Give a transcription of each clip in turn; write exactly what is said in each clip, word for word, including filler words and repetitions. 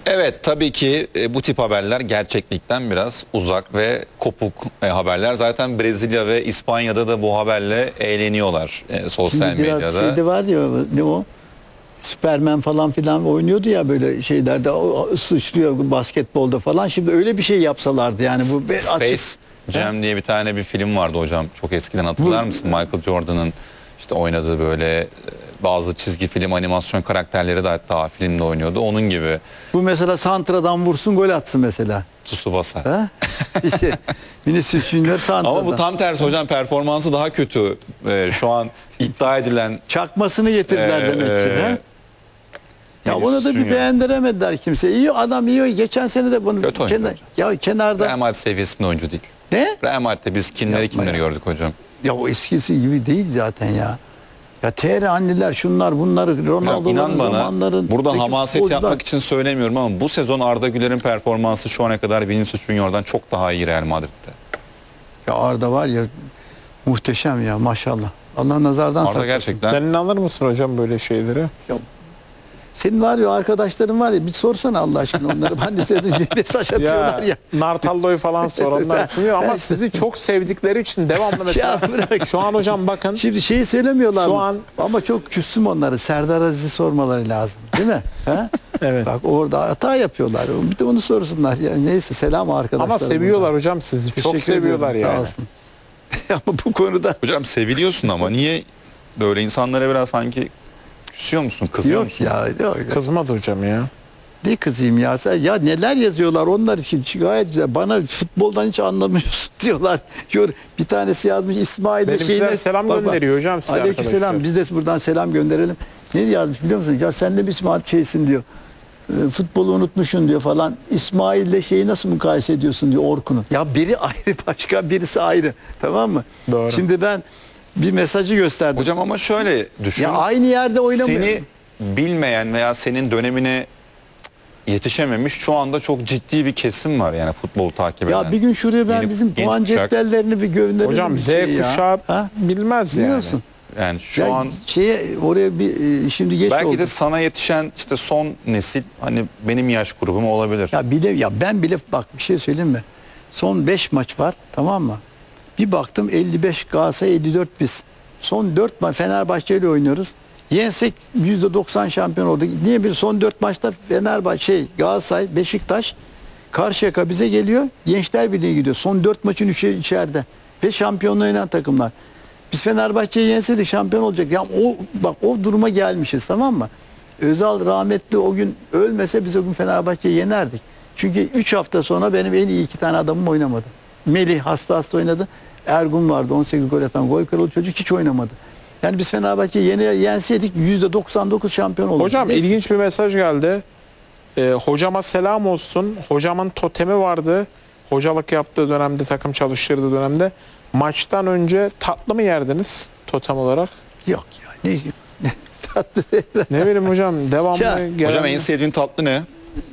Evet, tabii ki e, bu tip haberler gerçeklikten biraz uzak ve kopuk e, haberler. Zaten Brezilya ve İspanya'da da bu haberle eğleniyorlar e, sosyal Şimdi biraz medyada. şeyde var ya, ne o? Superman falan filan oynuyordu ya böyle şeylerde, o sıçrıyor basketbolda falan. Şimdi öyle bir şey yapsalardı yani bu bir Space açık- Jam He? diye bir tane bir film vardı hocam. Çok eskiden hatırlar Bu- mısın? Michael Jordan'ın işte oynadığı böyle e, bazı çizgi film animasyon karakterleri de hatta filmde oynuyordu. Onun gibi Bu mesela santradan vursun gol atsın mesela. Tsubasa. Ha? İşte Vinicius Junior santradan. Ama bu tam tersi hocam, performansı daha kötü. E, şu an iddia edilen Çakmasını getirdiler Ee, demek ki. he? Ya Vinicius onu da bir Junior. beğendiremediler kimse. İyi adam, iyi. Geçen sene de bunu Kötü oyuncu kenar, hocam. ya kenarda Real Madrid seviyesinde oyuncu değil. ne? Real Madrid'de biz kimleri Yapma kimleri ya. gördük hocam. Ya o eskisi gibi değil zaten ya. Ya T R anneler şunlar bunları Hocam Ronaldo'ların inan bana, zamanların burada peki hamaset futbolcular- yapmak için söylemiyorum ama bu sezon Arda Güler'in performansı şu ana kadar Vinicius Junior'dan çok daha iyi Real Madrid'de. Ya Arda var ya, muhteşem ya, maşallah. Allah nazardan Arda saklasın. gerçekten Sen inanır mısın hocam böyle şeylere? Senin var ya arkadaşların var ya, bir sorsana Allah aşkına onları. Ben de senin mesaj atıyorlar ya. Nartallo'yu falan soranlar sunuyor ama Ya işte. sizi çok sevdikleri için devamlı mesela. Ya bırak. Şu an hocam bakın. Şimdi şeyi söylemiyorlar Şu mı? an- Ama çok küstüm onları. Serdar Aziz'i sormaları lazım. Değil mi? Ha? Evet. Bak orada hata yapıyorlar. Bir de onu sorsunlar. Yani neyse, selam arkadaşlar. Ama seviyorlar hocam sizi. Teşekkür Çok seviyorlar ediyorum, sağ yani. olsun. Ama bu konuda hocam seviliyorsun ama niye böyle insanlara biraz sanki küsüyor musun, kızıyor yok musun? ya. Yok. Kızmaz hocam ya. Ne kızayım ya? Sen, ya neler yazıyorlar onlar için gayet güzel. Bana futboldan hiç anlamıyorsun diyorlar. Gör, bir tanesi yazmış İsmail de Benimkiler şeyine. selam gönderiyor hocam size Aleykümselam. arkadaşlar. Biz de buradan selam gönderelim. Ne yazmış biliyor musun? Ya sen de bir İsmail şeysin diyor. E, futbolu unutmuşsun diyor falan. İsmail'le şeyi nasıl mukayese ediyorsun diyor, Orkun'u. Ya biri ayrı başka, birisi ayrı. Tamam mı? Doğru. Şimdi ben bir mesajı gösterdim. Hocam ama şöyle düşün. ya aynı yerde oynamıyor. Seni bilmeyen veya senin dönemine yetişememiş şu anda çok ciddi bir kesim var yani futbolu takip eden. Ya bir gün şuraya ben Yeni- bizim genç puan kuşak. cetvellerini bir gönderelim. Hocam bir Z şey ya. kuşağı Ha? bilmez yani. Biliyorsun. Yani şu Ya an şeye oraya bir e, şimdi geç belki oldu. de sana yetişen işte son nesil hani benim yaş grubum olabilir. Ya bile ya ben bile bak bir şey söyleyeyim mi? Son beş maç var, tamam mı? Bir baktım elli beş Galatasaray, elli dört biz. Son dört maç Fenerbahçe ile oynuyoruz. Yensek yüzde doksan şampiyon olduk. Niye bir son dört maçta Fenerbahçe, şey, Galatasaray, Beşiktaş, Karşıyaka bize geliyor. Gençler Birliği'ne gidiyor. Son dört maçın üçü içeride. Ve şampiyonluğu oynayan takımlar. Biz Fenerbahçe'yi yenseydik şampiyon olacak. Ya o bak o duruma gelmişiz, tamam mı? Özal rahmetli o gün ölmese biz o gün Fenerbahçe'yi yenerdik. Çünkü üç hafta sonra benim en iyi iki tane adamım oynamadı. Melih hasta hasta oynadı. Ergun vardı, on sekiz gol atan gol kralı çocuk, hiç oynamadı. Yani biz Fenerbahçe'yi yene, yenseydik yüzde doksan dokuz şampiyon olurduk. Hocam Neyse. ilginç bir mesaj geldi. Ee, hocama selam olsun. Hocamın totemi vardı. Hocalık yaptığı dönemde, takım çalıştırdığı dönemde. Maçtan önce tatlı mı yerdiniz totem olarak? Yok ya, ne tatlı değil. Ne bileyim hocam devamlı Ya, gelen... Hocam en sevdiğin tatlı ne?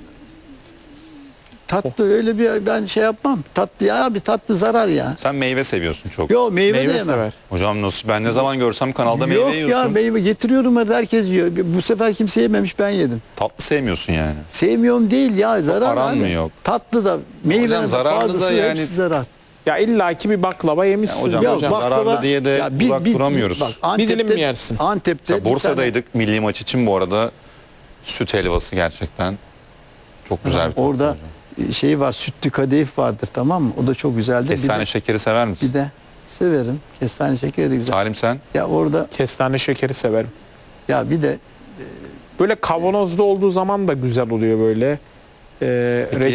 Tatlı öyle bir ben şey yapmam. Tatlı ya, bir tatlı zarar ya. Sen meyve seviyorsun çok. Yok meyve, de Meyve yemem. sever. Hocam nasıl, ben ne zaman görsem kanalda Yok meyve yiyorsun. ya, meyve getiriyorum orada, herkes yiyor. Bu sefer kimse yememiş, ben yedim. Tatlı sevmiyorsun yani. Sevmiyorum değil ya, zarar aran abi. mı yok? Tatlı da meyvenin Hocam de zararlı da fazlası yani- hepsi zarar. Ya illaki bir baklava yemişsin. Ya hocam, Ya hocam, baklava- zararlı diye de ya bir- uzak bir- duramıyoruz. bak, Bir dilim Antep'te- mi yersin? Antep'te Ya bir tane- Bursa'daydık milli maç için bu arada, süt helvası gerçekten çok güzel bir tatlı Orada hocam. şey var, sütlü kadayıf vardır, tamam mı? O da çok güzeldir. Kestane bir de, şekeri sever misin? bir de severim. Kestane şekeri de güzel. Salim sen? Ya orada Kestane şekeri severim. ya bir de Böyle kavanozlu olduğu zaman da güzel oluyor böyle. Ee,